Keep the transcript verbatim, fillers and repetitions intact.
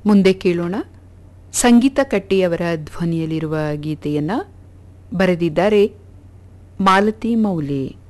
ಮುಂದೆ ಕೇಳೋಣ ಸಂಗೀತ ಕಟ್ಟಿಯವರ ಧ್ವನಿಯಲ್ಲಿರುವ ಗೀತೆಯನ್ನು ಬರೆದಿದ್ದಾರೆ ಮಾಲತಿ ಮೌಲಿ.